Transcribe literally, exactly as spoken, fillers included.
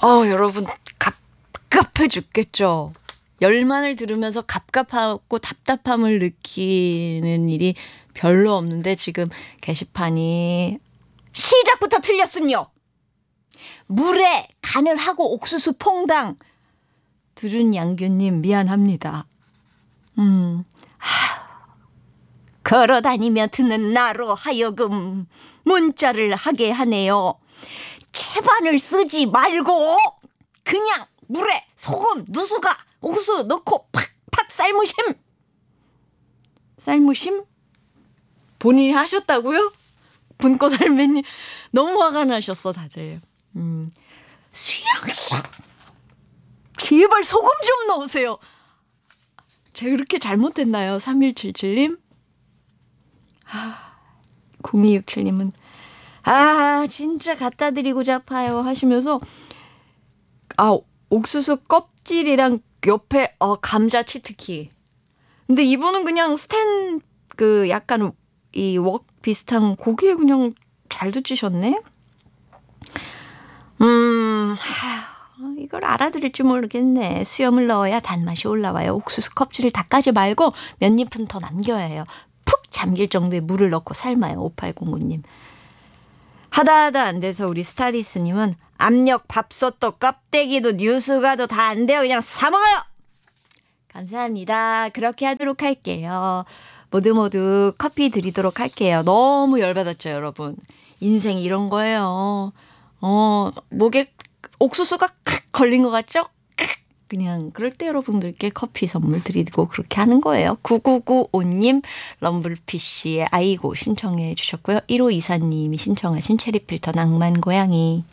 어, 여러분 갑갑해 죽겠죠. 열만을 들으면서 갑갑하고 답답함을 느끼는 일이 별로 없는데 지금 게시판이 시작부터 틀렸음요. 물에 간을 하고 옥수수 퐁당. 두준 양규님 미안합니다. 음, 하, 걸어다니며 듣는 나로 하여금 문자를 하게 하네요. 채반을 쓰지 말고 그냥 물에 소금, 누수가, 옥수수 넣고 팍팍 삶으심. 삶으심? 본인이 하셨다고요? 분꽃 할매님 너무 화가 나셨어 다들. 음. 수영씨 제발 소금 좀 넣으세요. 제가 그렇게 잘못했나요? 삼일칠칠님 아, 공이육칠님은 아 진짜 갖다 드리고자 파요 하시면서 아 옥수수 껍질이랑 옆에 어 감자 치트키. 근데 이분은 그냥 스탠 그 약간 이 웍 비슷한 고기에 그냥 잘 드시셨네. 음, 하, 이걸 알아들을지 모르겠네. 수염을 넣어야 단맛이 올라와요. 옥수수 껍질을 다 까지 말고 몇 잎은 더 남겨야 해요. 푹 잠길 정도의 물을 넣고 삶아요. 오팔공구님. 하다 하다 안 돼서 우리 스타디스님은 압력 밥솥도 껍데기도 뉴스가도 다 안 돼요. 그냥 사 먹어요. 감사합니다. 그렇게 하도록 할게요. 모두 모두 커피 드리도록 할게요. 너무 열받았죠, 여러분. 인생이 이런 거예요. 어, 목에 옥수수가 칵 걸린 것 같죠? 칵. 그냥 그럴 때 여러분들께 커피 선물 드리고 그렇게 하는 거예요. 구구구오님 럼블피쉬의 아이고 신청해 주셨고요. 일오이사님이 신청하신 체리필터 낭만 고양이.